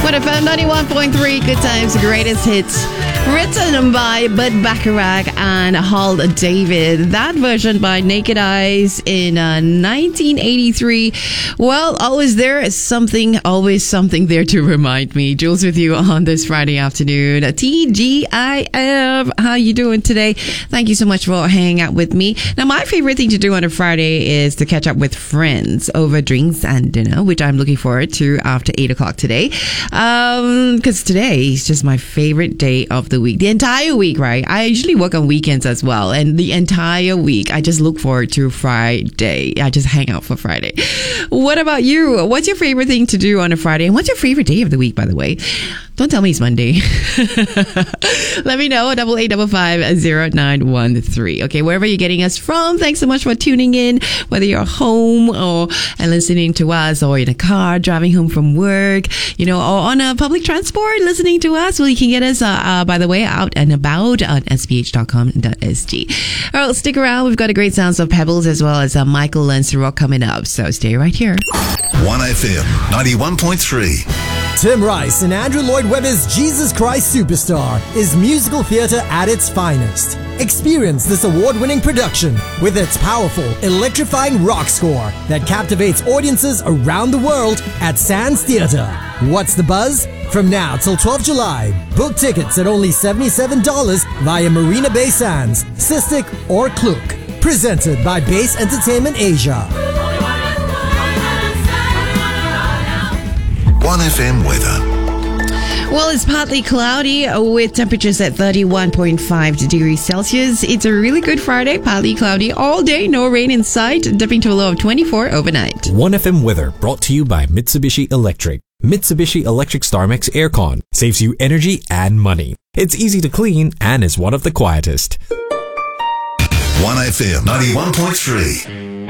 1FM 91.3, good times, greatest hits. Written by Bud Bacharach and Hal David. That version by Naked Eyes in 1983. Well, always something there to remind me. Jules with you on this Friday afternoon. TGIF. How you doing today? Thank you so much for hanging out with me. Now, my favorite thing to do on a Friday is to catch up with friends over drinks and dinner, which I'm looking forward to after 8 o'clock today. Because today is just my favorite day of the week. The entire week, right? I usually work on weekends as well. And the entire week, I just look forward to Friday. I just hang out for Friday. What about you? What's your favorite thing to do on a Friday? And what's your favorite day of the week, by the way? Don't tell me it's Monday. Let me know. 8855-0913. Okay, wherever you're getting us from, thanks so much for tuning in. Whether you're home and listening to us, or in a car driving home from work, or on a public transport listening to us. Well, you can get us, by the way, out and about on sph.com.sg. All right, stick around. We've got a great sounds of Pebbles as well as Michael and Ciroc coming up. So stay right here. 1FM 91.3. Tim Rice and Andrew Lloyd Webber's Jesus Christ Superstar is musical theater at its finest. Experience this award-winning production with its powerful, electrifying rock score that captivates audiences around the world at Sands Theatre. What's the buzz? From now till 12 July, book tickets at only $77 via Marina Bay Sands, Sistik or Klook. Presented by Base Entertainment Asia. 1FM weather. Well, it's partly cloudy with temperatures at 31.5 degrees Celsius. It's a really good Friday, partly cloudy all day, no rain in sight, dipping to a low of 24 overnight. 1FM weather brought to you by Mitsubishi Electric. Mitsubishi Electric StarMax Aircon saves you energy and money. It's easy to clean and is one of the quietest. 1FM 91.3.